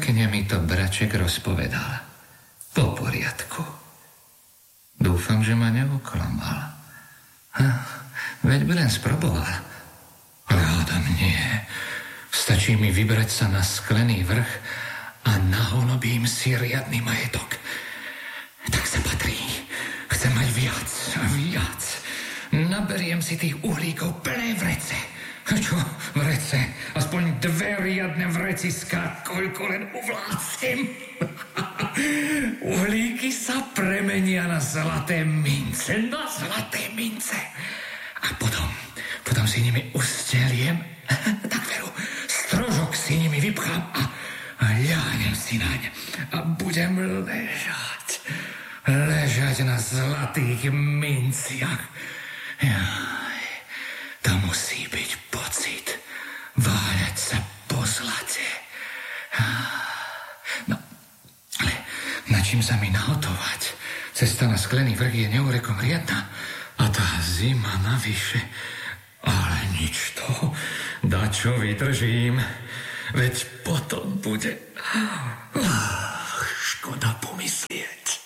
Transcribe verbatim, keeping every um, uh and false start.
Pekne mi to braček rozpovedal. Po poriadku. Dúfam, že ma neoklamal. Veď by len sproboval. Ale hádam nie. Stačí mi vybrať sa na sklený vrch a naholobím si riadny majetok. Tak sa patrí. Chcem mať viac a viac. Naberiem si tých uhlíkov plné vrece. Čo vrece? Aspoň dve riadne vreciská, koľko len uvlácem. Uhlíky sa premenia na zlaté mince. Na zlaté mince. A potom, potom si nimi usteliem. Tak veru, strožok si nimi vypchám a, a ľahnem si naň. A budem ležať. Ležať na zlatých minciach. Jaj, to musí byť pocit. Váľať sa po zlate. No, ale na čím sa mi nahotovať? Cesta na sklený vrch je neurekom riadna. A tá zima navyše. Ale nič to. Dačo vydržím. Veď potom bude... Škoda pomyslieť.